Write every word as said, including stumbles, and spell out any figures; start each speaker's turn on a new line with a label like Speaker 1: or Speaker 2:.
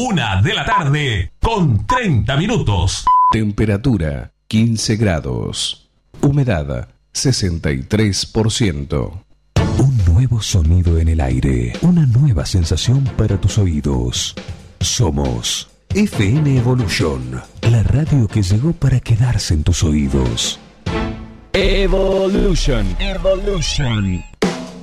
Speaker 1: Una de la tarde con treinta minutos.
Speaker 2: Temperatura quince grados. Humedad sesenta y tres por ciento.
Speaker 3: Un nuevo sonido en el aire. Una nueva sensación para tus oídos. Somos F M Evolution, la radio que llegó para quedarse en tus oídos.
Speaker 4: Evolution. Evolution.